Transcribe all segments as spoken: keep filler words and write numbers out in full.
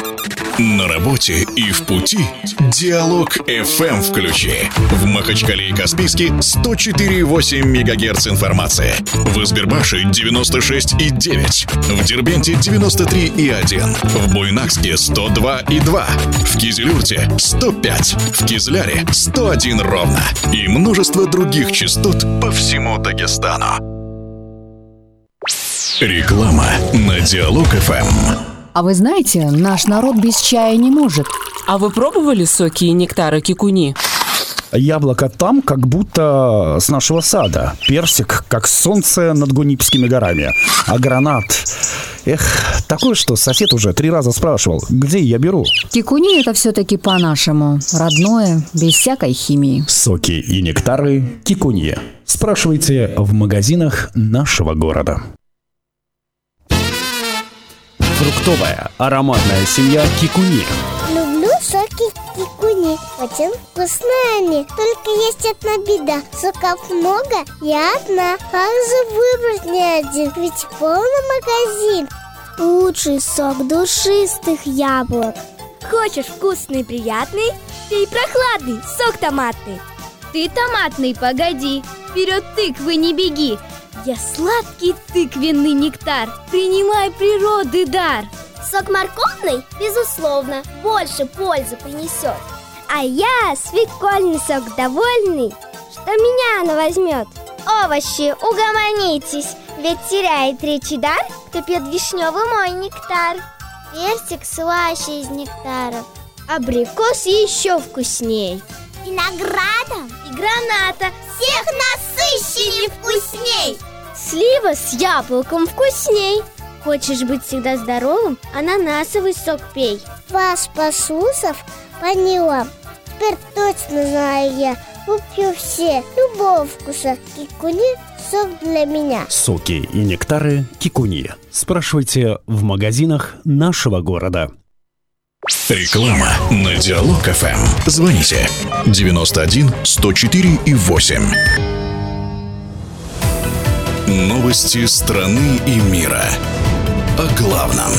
На работе и в пути Диалог эф эм включи. В Махачкале и Каспийске сто четыре и восемь мегагерц информации. В Избербаше девяносто шесть и девять. В Дербенте девяносто три и один. В Буйнакске сто два и два. В Кизилюрте сто пять. В Кизляре сто один ровно. И множество других частот по всему Дагестану. Реклама на Диалог эф эм. А вы знаете, наш народ без чая не может. А вы пробовали соки и нектары кикуни? Яблоко там, как будто с нашего сада. Персик, как солнце над Гунипскими горами. А гранат... Эх, такое, что сосед уже три раза спрашивал, где я беру. Кикуни — это все-таки по-нашему. Родное, без всякой химии. Соки и нектары кикуни. Спрашивайте в магазинах нашего города. Фруктовая ароматная семья кикуни. Люблю соки кикуни. Очень вкусные они. Только есть одна беда. Соков много, я одна. Как же выбрать не один? Ведь полный магазин. Лучший сок душистых яблок. Хочешь вкусный и приятный? Пей прохладный сок томатный. Ты томатный, погоди. Вперед тыквы не беги. Я сладкий тыквенный нектар. Принимай природы дар. Сок морковный, безусловно, больше пользы принесет. А я свекольный сок довольный, что меня она возьмет. Овощи, угомонитесь, ведь теряет речь и дар, кто пьет вишневый мой нектар. Персик слаще из нектаров, абрикос еще вкусней. Виноградом и граната всех насыщенней вкусней. Слива с яблоком вкусней. Хочешь быть всегда здоровым? Ананасовый сок пей. Вас, послушав, поняла. Теперь точно знаю я. Куплю все, любого вкуса. Кикуни – сок для меня. Соки и нектары кикуни. Спрашивайте в магазинах нашего города. Реклама на Диалог эф эм. Звоните девяносто один сто четыре и восемь. Новости страны и мира. О главном.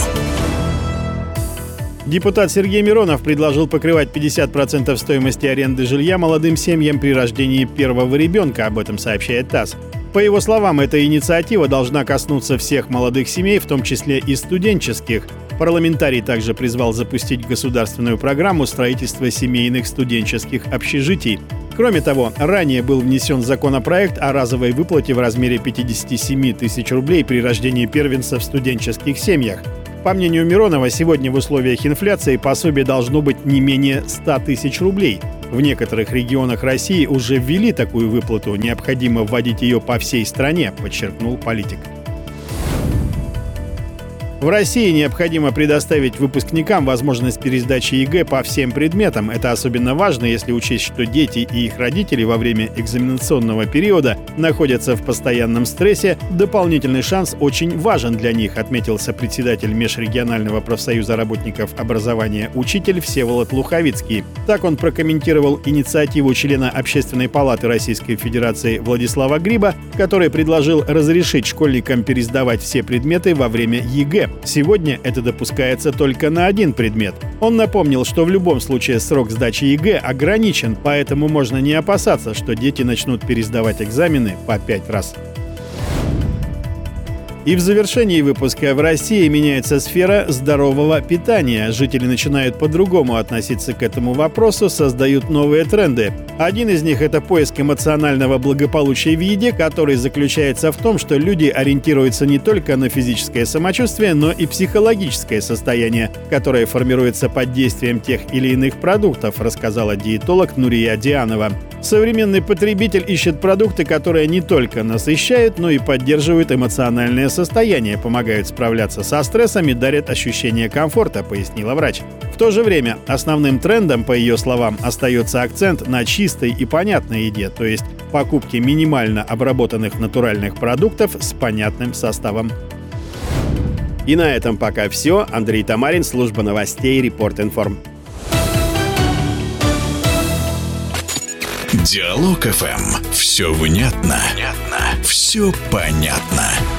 Депутат Сергей Миронов предложил покрывать пятьдесят процентов стоимости аренды жилья молодым семьям при рождении первого ребенка, об этом сообщает ТАСС. По его словам, эта инициатива должна коснуться всех молодых семей, в том числе и студенческих. Парламентарий также призвал запустить государственную программу строительства семейных студенческих общежитий. Кроме того, ранее был внесен законопроект о разовой выплате в размере пятьдесят семь тысяч рублей при рождении первенца в студенческих семьях. По мнению Миронова, сегодня в условиях инфляции пособие должно быть не менее ста тысяч рублей. В некоторых регионах России уже ввели такую выплату, необходимо вводить ее по всей стране, подчеркнул политик. В России необходимо предоставить выпускникам возможность пересдачи ЕГЭ по всем предметам. Это особенно важно, если учесть, что дети и их родители во время экзаменационного периода находятся в постоянном стрессе. Дополнительный шанс очень важен для них, отметился председатель Межрегионального профсоюза работников образования «Учитель» Всеволод Луховицкий. Так он прокомментировал инициативу члена Общественной палаты Российской Федерации Владислава Гриба, который предложил разрешить школьникам пересдавать все предметы во время ЕГЭ. Сегодня это допускается только на один предмет. Он напомнил, что в любом случае срок сдачи ЕГЭ ограничен, поэтому можно не опасаться, что дети начнут пересдавать экзамены по пять раз. И в завершении выпуска: в России меняется сфера здорового питания. Жители начинают по-другому относиться к этому вопросу, создают новые тренды. Один из них – это поиск эмоционального благополучия в еде, который заключается в том, что люди ориентируются не только на физическое самочувствие, но и психологическое состояние, которое формируется под действием тех или иных продуктов, рассказала диетолог Нурия Дианова. Современный потребитель ищет продукты, которые не только насыщают, но и поддерживают эмоциональное состояние, помогают справляться со стрессом и дарят ощущение комфорта, пояснила врач. В то же время основным трендом, по ее словам, остается акцент на чистой и понятной еде, то есть покупке минимально обработанных натуральных продуктов с понятным составом. И на этом пока все. Андрей Тамарин, служба новостей Репорт.Информ. Диалог эф эм. Все внятно, все понятно.